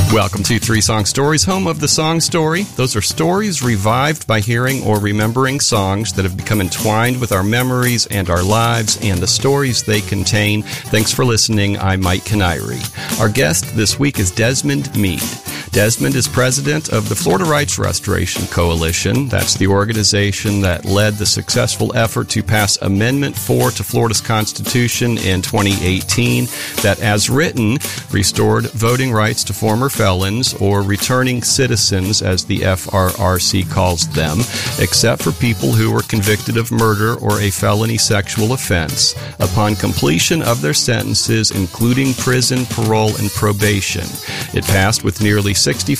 Welcome to Three Song Stories, home of the song story. Those are stories revived by hearing or remembering songs that have become entwined with our memories and our lives and the stories they contain. Thanks for listening. I'm Mike Canary. Our guest this week is Desmond Meade. Desmond is president of the Florida Rights Restoration Coalition. That's the organization that led the successful effort to pass Amendment 4 to Florida's Constitution in 2018 that, as written, restored voting rights to former felons, or returning citizens as the FRRC calls them, except for people who were convicted of murder or a felony sexual offense, upon completion of their sentences, including prison, parole, and probation. It passed with nearly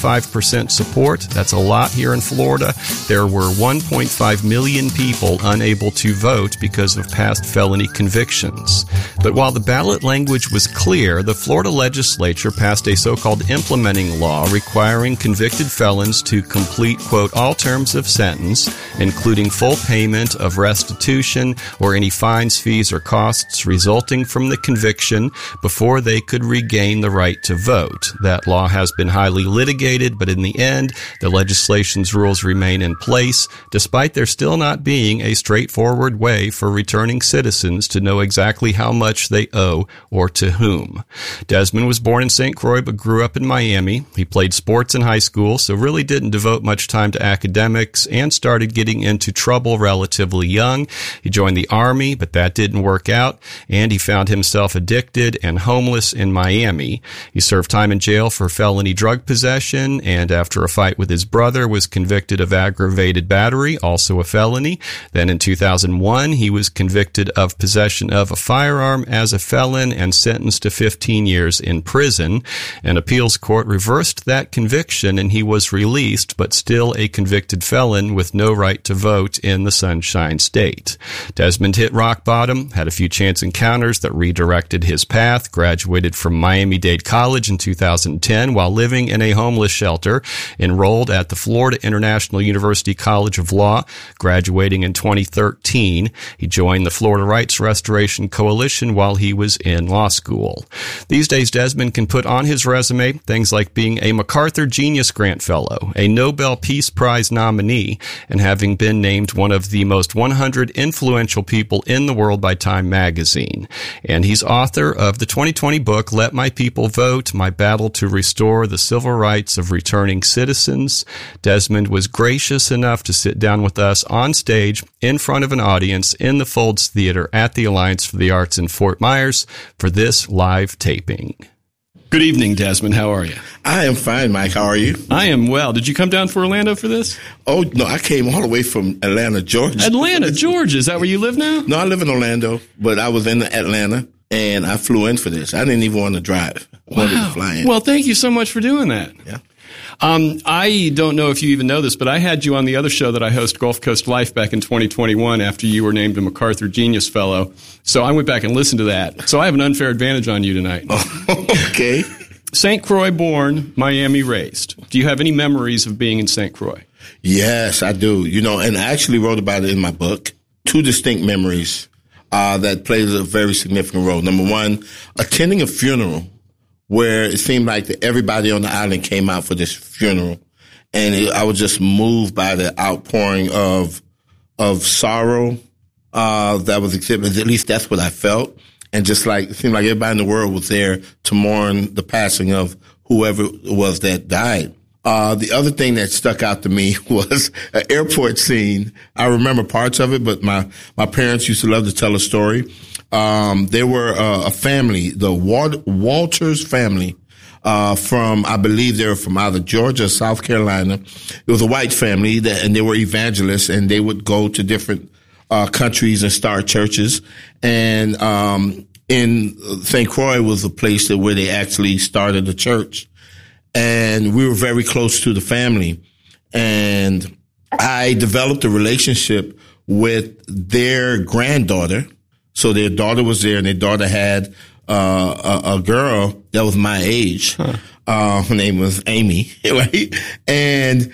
65% support. That's a lot here in Florida. There were 1.5 million people unable to vote because of past felony convictions. But while the ballot language was clear, the Florida legislature passed a so-called implementing law requiring convicted felons to complete, quote, all terms of sentence, including full payment of restitution or any fines, fees, or costs resulting from the conviction before they could regain the right to vote. That law has been highly litigated, but in the end, the legislation's rules remain in place, despite there still not being a straightforward way for returning citizens to know exactly how much they owe or to whom. Desmond was born in St. Croix but grew up in Miami. He played sports in high school, so really didn't devote much time to academics and started getting into trouble relatively young. He joined the Army, but that didn't work out, and he found himself addicted and homeless in Miami. He served time in jail for felony drug possession, and after a fight with his brother, was convicted of aggravated battery, also a felony. Then in 2001, he was convicted of possession of a firearm as a felon and sentenced to 15 years in prison. An appeals court reversed that conviction, and he was released, but still a convicted felon with no right to vote in the Sunshine State. Desmond hit rock bottom, had a few chance encounters that redirected his path, graduated from Miami-Dade College in 2010 while living in a homeless shelter, enrolled at the Florida International University College of Law, graduating in 2013. He joined the Florida Rights Restoration Coalition while he was in law school. These days, Desmond can put on his resume things like being a MacArthur Genius Grant Fellow, a Nobel Peace Prize nominee, and having been named one of the most 100 influential people in the world by Time magazine. And he's author of the 2020 book, Let My People Vote, My Battle to Restore the Civil Rights of Returning Citizens. Desmond was gracious enough to sit down with us on stage in front of an audience in the Folds Theater at the Alliance for the Arts in Fort Myers for this live taping. Good evening, Desmond. How are you? I am fine, Mike. How are you? I am well. Did you come down for Orlando for this? Oh, no, I came all the way from Atlanta, Georgia. Atlanta, Georgia. Is that where you live now? No, I live in Orlando, but I was in Atlanta, and I flew in for this. I didn't even want to drive. I wanted to fly in. Well, thank you so much for doing that. Yeah. I don't know if you even know this, but I had you on the other show that I host, Gulf Coast Life, back in 2021 after you were named a MacArthur Genius Fellow. So I went back and listened to that. So I have an unfair advantage on you tonight. Okay. St. Croix born, Miami raised. Do you have any memories of being in St. Croix? Yes, I do. You know, and I actually wrote about it in my book. Two distinct memories that played a very significant role. Number one, attending a funeral where it seemed like that everybody on the island came out for this funeral. And I was just moved by the outpouring of sorrow that was exhibited. At least that's what I felt. And just like, it seemed like everybody in the world was there to mourn the passing of whoever it was that died. The other thing that stuck out to me was an airport scene. I remember parts of it, but my parents used to love to tell a story. They were a family, the Walters family, from, I believe they were from either Georgia or South Carolina. It was a white family and they were evangelists, and they would go to different countries and start churches. And in St. Croix was a place where they actually started a church. And we were very close to the family. And I developed a relationship with their granddaughter. So their daughter was there, and their daughter had a girl that was my age. Her name was Amy, right? And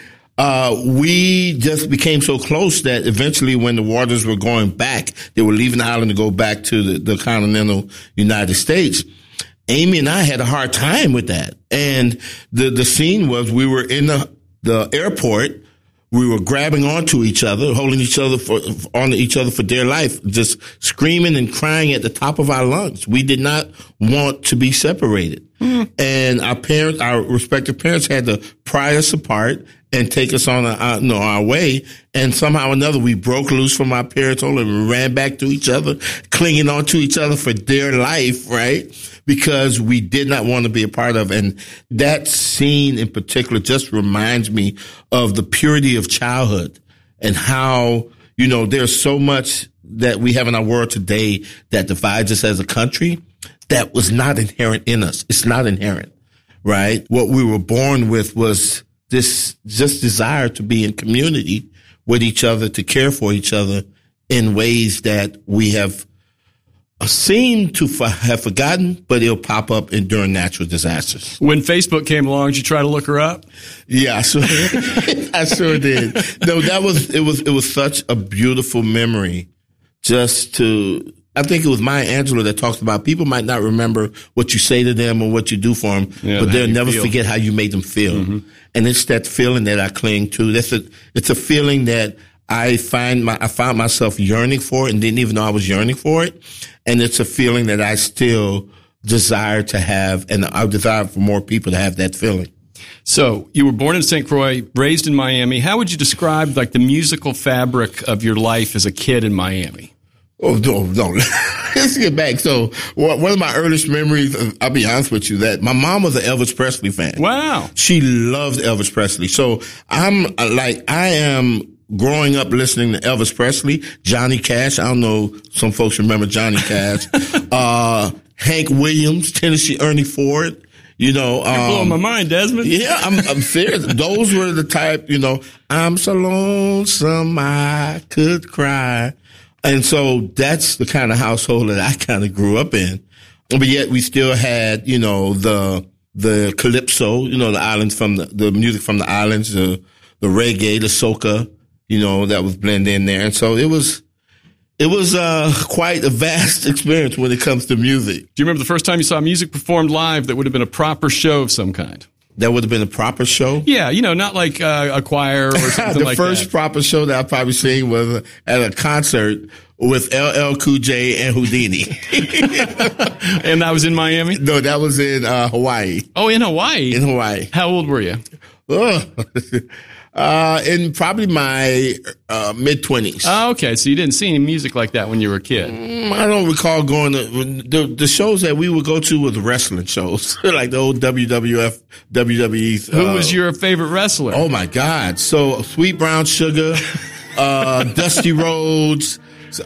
we just became so close that eventually when the Waters were going back, they were leaving the island to go back to the continental United States. Amy and I had a hard time with that. And the scene was we were in the airport. We were grabbing onto each other, holding onto each other for dear life, just screaming and crying at the top of our lungs. We did not want to be separated. And our respective parents had to pry us apart and take us on our way. And somehow or another, we broke loose from our parents' hold and ran back to each other, clinging on to each other for dear life, right? Because we did not want to be a part of. And that scene in particular just reminds me of the purity of childhood and how, there's so much that we have in our world today that divides us as a country that was not inherent in us. It's not inherent, right? What we were born with was this just desire to be in community with each other, to care for each other in ways that we have seem to have forgotten, but it'll pop up during natural disasters. When Facebook came along, did you try to look her up? Yeah, I sure did. No, it was such a beautiful memory I think it was Maya Angelou that talks about people might not remember what you say to them or what you do for them, but they'll never forget how you made them feel. Mm-hmm. And it's that feeling that I cling to. It's a feeling that I found myself yearning for and didn't even know I was yearning for it. And it's a feeling that I still desire to have, and I desire for more people to have that feeling. So you were born in St. Croix, raised in Miami. How would you describe the musical fabric of your life as a kid in Miami? Oh, no. Let's get back. So one of my earliest memories, I'll be honest with you, that my mom was an Elvis Presley fan. Wow. She loved Elvis Presley. So I am growing up listening to Elvis Presley, Johnny Cash. I don't know, some folks remember Johnny Cash. Hank Williams, Tennessee Ernie Ford. You're blowing my mind, Desmond. Yeah, I'm serious. Those were the type, I'm so lonesome I could cry. And so that's the kind of household that I kind of grew up in. But yet we still had, the calypso, the islands the music from the islands, the reggae, the soca, that was blended in there. And so it was quite a vast experience when it comes to music. Do you remember the first time you saw music performed live that would have been a proper show of some kind? That would have been a proper show? Yeah, not like a choir or something like that. The first proper show that I probably seen was at a concert with LL Cool J and Houdini. And that was in Miami? No, that was in Hawaii. Oh, in Hawaii? In Hawaii. How old were you? In probably my mid-20s. Oh, okay. So you didn't see any music like that when you were a kid? I don't recall going to the shows that we would go to were the wrestling shows, like the old WWF, WWE. Who was your favorite wrestler? Oh my God! So Sweet Brown Sugar, Dusty Rhodes,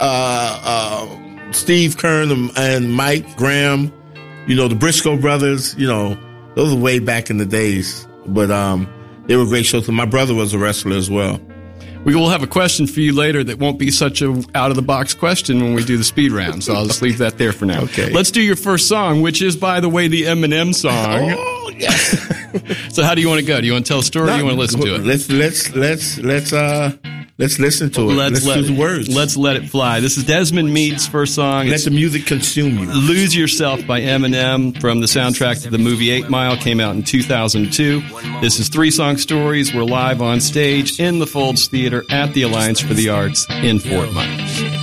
Steve Keirn and Mike Graham. The Briscoe brothers. Those were way back in the days, but they were great shows. My brother was a wrestler as well. We will have a question for you later that won't be such a out-of-the-box question when we do the speed round, so I'll just leave that there for now. Okay. Let's do your first song, which is, by the way, the Eminem song. Oh, yes. So how do you want to go? Do you want to tell a story or do you want to listen to it? Let's listen to it. Let's do the words. Let's let it fly. This is Desmond Meade's first song. Let the music consume you. Lose Yourself by Eminem from the soundtrack to the movie 8 Mile. Came out in 2002. This is 3 Song Stories. We're live on stage in the Folds Theater at the Alliance for the Arts in Fort Myers.